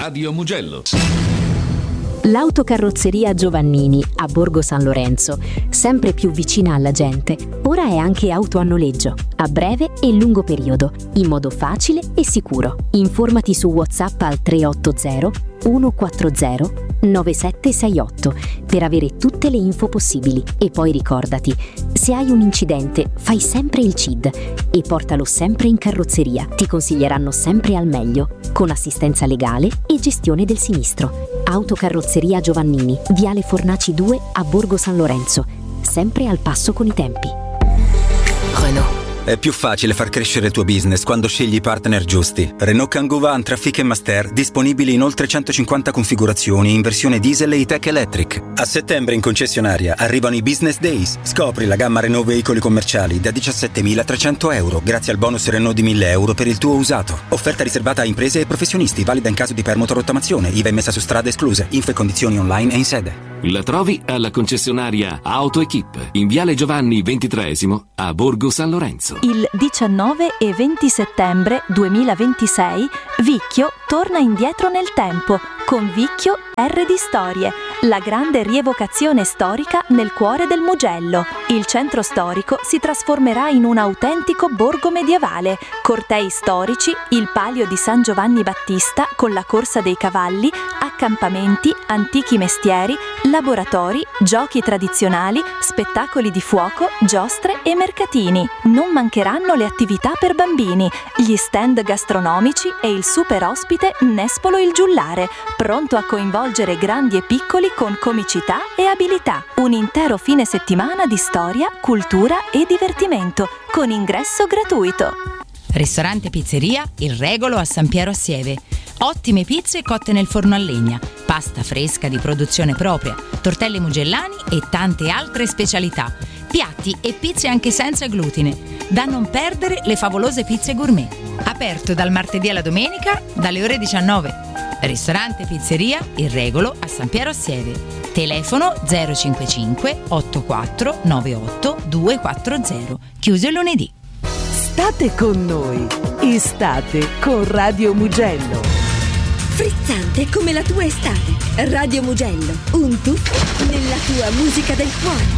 Radio Mugello. L'autocarrozzeria Giovannini a Borgo San Lorenzo, sempre più vicina alla gente, ora è anche auto a noleggio, a breve e lungo periodo, in modo facile e sicuro. Informati su WhatsApp al 380 140 9768 per avere tutte le info possibili. E poi ricordati, se hai un incidente fai sempre il CID e portalo sempre in carrozzeria. Ti consiglieranno sempre al meglio, con assistenza legale e gestione del sinistro. Autocarrozzeria Giovannini, Viale Fornaci 2 a Borgo San Lorenzo, sempre al passo con i tempi. Renault. È più facile far crescere il tuo business quando scegli i partner giusti. Renault Kangoo Van, Trafic e Master, disponibili in oltre 150 configurazioni in versione diesel e E-Tech Electric. A settembre in concessionaria arrivano i Business Days. Scopri la gamma Renault veicoli commerciali da 17.300 euro grazie al bonus Renault di 1.000 euro per il tuo usato. Offerta riservata a imprese e professionisti, valida in caso di permoto-rottamazione, IVA messa su strada escluse. Info e condizioni online e in sede. La trovi alla concessionaria AutoEquip in Viale Giovanni XXIII a Borgo San Lorenzo. Il 19 e 20 settembre 2026 Vicchio torna indietro nel tempo con Vicchio R di Storie, la grande rievocazione storica nel cuore del Mugello. Il centro storico si trasformerà in un autentico borgo medievale, cortei storici, il palio di San Giovanni Battista con la corsa dei cavalli, accampamenti, antichi mestieri, laboratori, giochi tradizionali, spettacoli di fuoco, giostre e mercatini. Non mancheranno le attività per bambini, gli stand gastronomici e il super ospite Nespolo il Giullare, pronto a coinvolgere grandi e piccoli con comicità e abilità. Un intero fine settimana di storia, cultura e divertimento, con ingresso gratuito. Ristorante Pizzeria Il Regolo a San Piero a Sieve. Ottime pizze cotte nel forno a legna, pasta fresca di produzione propria, tortelli mugellani e tante altre specialità. Piatti e pizze anche senza glutine. Da non perdere le favolose pizze gourmet. Aperto dal martedì alla domenica dalle ore 19. Ristorante Pizzeria Il Regolo a San Piero a Sieve. Telefono 055 84 98 240. Chiuso il lunedì. State con noi. Estate con Radio Mugello. Frizzante come la tua estate. Radio Mugello, un tuffo nella tua musica del cuore.